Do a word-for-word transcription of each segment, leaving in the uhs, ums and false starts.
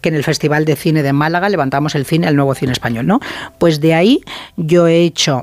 que en el Festival de Cine de Málaga levantamos el cine, el nuevo cine español, ¿no? Pues de ahí yo he hecho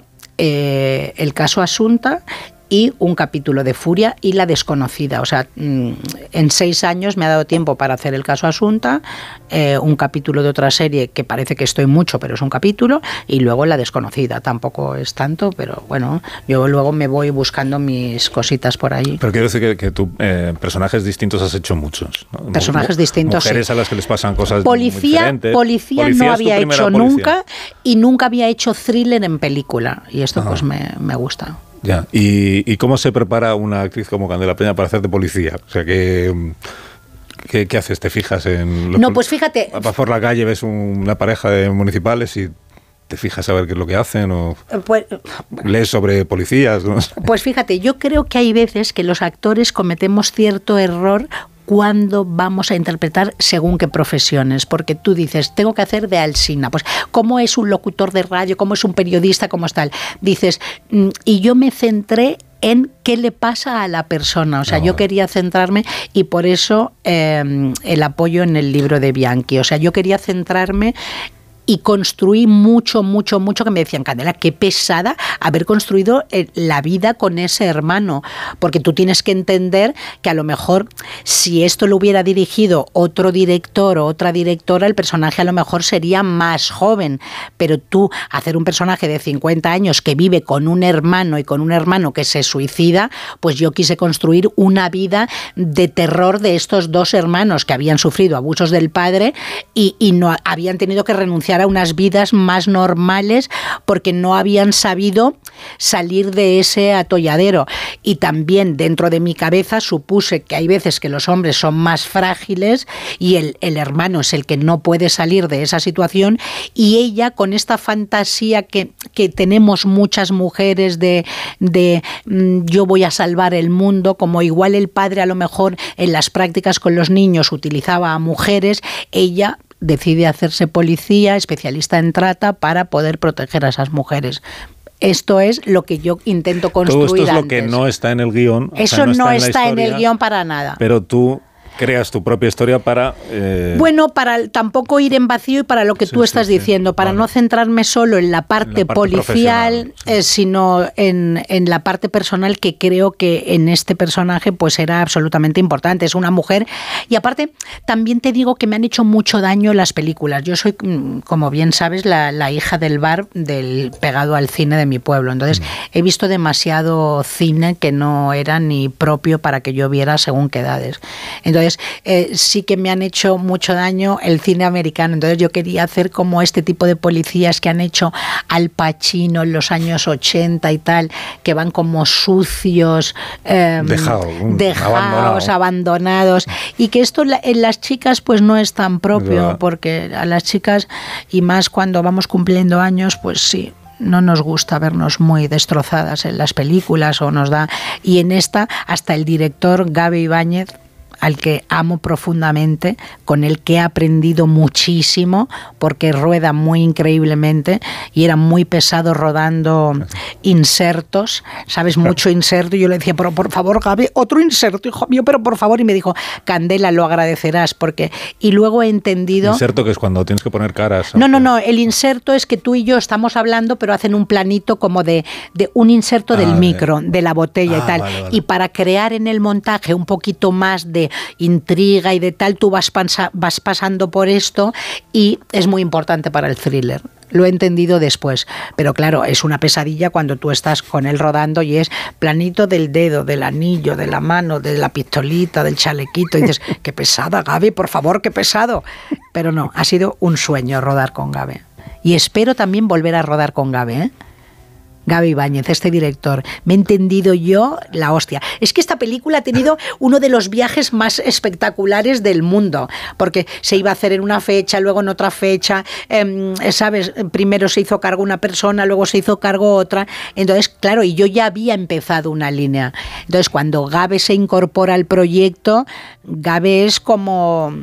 eh, el caso Asunta y un capítulo de Furia y La desconocida. O sea, en seis años me ha dado tiempo para hacer el caso Asunta, eh, un capítulo de otra serie que parece que estoy mucho, pero es un capítulo, y luego La desconocida. Tampoco es tanto, pero bueno, yo luego me voy buscando mis cositas por ahí. Pero quiero decir que, que tú, eh, personajes distintos has hecho muchos, ¿no? Personajes distintos, Mujeres sí. a las que les pasan cosas policía, muy diferentes. Policía no había hecho policía? nunca, y nunca había hecho thriller en película, y esto ah. pues me, me gusta. Ya. ¿Y, ¿Y cómo se prepara una actriz como Candela Peña para hacer de policía? O sea, ¿qué, qué, qué haces? ¿Te fijas en...? Los no, pues fíjate... Vas por la calle, ves una pareja de municipales y te fijas a ver qué es lo que hacen, o pues, lees sobre policías, ¿no? Pues fíjate, yo creo que hay veces que los actores cometemos cierto error cuando vamos a interpretar según qué profesiones, porque tú dices, tengo que hacer de Alsina, pues cómo es un locutor de radio, cómo es un periodista, cómo es tal. Dices, y yo me centré en qué le pasa a la persona, o sea, no. yo quería centrarme, y por eso eh, el apoyo en el libro de Bianchi, o sea, yo quería centrarme y construí mucho, mucho, mucho, que me decían, Candela, qué pesada haber construido la vida con ese hermano, porque tú tienes que entender que a lo mejor si esto lo hubiera dirigido otro director o otra directora, el personaje a lo mejor sería más joven, pero tú hacer un personaje de cincuenta años que vive con un hermano y con un hermano que se suicida, pues yo quise construir una vida de terror de estos dos hermanos que habían sufrido abusos del padre y, y no habían tenido que renunciar a unas vidas más normales porque no habían sabido salir de ese atolladero. Y también dentro de mi cabeza supuse que hay veces que los hombres son más frágiles y el, el hermano es el que no puede salir de esa situación, y ella, con esta fantasía que, que tenemos muchas mujeres de, de mmm, yo voy a salvar el mundo, como igual el padre a lo mejor en las prácticas con los niños utilizaba a mujeres, ella decide hacerse policía, especialista en trata, para poder proteger a esas mujeres. Esto es lo que yo intento construir. Todo esto es lo antes. que no está en el guión. Eso o sea, no, no está, está en, la historia, en el guión para nada. Pero tú creas tu propia historia para... Eh... Bueno, para tampoco ir en vacío y para lo que sí, tú estás sí, diciendo, sí. para vale. no centrarme solo en la parte, en la parte policial, sí. eh, sino en, en la parte personal, que creo que en este personaje pues era absolutamente importante. Es una mujer, y aparte también te digo que me han hecho mucho daño las películas. Yo soy, como bien sabes, la, la hija del bar del pegado al cine de mi pueblo. Entonces mm. he visto demasiado cine que no era ni propio para que yo viera según qué edades. Entonces Eh, sí que me han hecho mucho daño el cine americano. Entonces yo quería hacer como este tipo de policías que han hecho Al Pacino en los años ochenta y tal, que van como sucios, eh, Dejado, dejados, abandonado. abandonados, y que esto en las chicas pues no es tan propio, porque a las chicas, y más cuando vamos cumpliendo años, pues sí, no nos gusta vernos muy destrozadas en las películas, o nos da, y en esta hasta el director Gabe Ibáñez, al que amo profundamente, con el que he aprendido muchísimo, porque rueda muy increíblemente, y era muy pesado rodando insertos, ¿sabes? Mucho inserto, y yo le decía, pero por favor, Gaby, otro inserto, hijo mío, pero por favor, y me dijo, Candela, lo agradecerás, porque... Y luego he entendido... Inserto, que es cuando tienes que poner caras. No, no, no, el inserto es que tú y yo estamos hablando, pero hacen un planito como de, de un inserto ah, del micro, de, de la botella ah, y tal, vale, vale. Y para crear en el montaje un poquito más de intriga y de tal, tú vas, pansa, vas pasando por esto, y es muy importante para el thriller. Lo he entendido después, pero claro, es una pesadilla cuando tú estás con él rodando y es planito del dedo, del anillo, de la mano, de la pistolita, del chalequito, y dices, qué pesada, Gaby, por favor, qué pesado. Pero no, ha sido un sueño rodar con Gabe. Y espero también volver a rodar con Gabe, ¿eh? Gabe Ibáñez, este director, me he entendido yo la hostia. Es que esta película ha tenido uno de los viajes más espectaculares del mundo, porque se iba a hacer en una fecha, luego en otra fecha, eh, ¿sabes? Primero se hizo cargo una persona, luego se hizo cargo otra. Entonces, claro, y yo ya había empezado una línea. Entonces, cuando Gabe se incorpora al proyecto, Gabe es como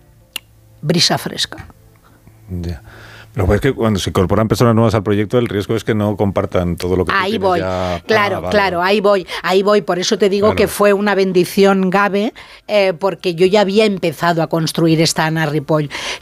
brisa fresca. Ya. Yeah. Lo que es que cuando se incorporan personas nuevas al proyecto, el riesgo es que no compartan todo lo que ahí tú voy, ya... claro, ah, vale. claro, ahí voy, ahí voy. Por eso te digo claro. que fue una bendición, Gabe, eh, porque yo ya había empezado a construir esta Ana Ripoll.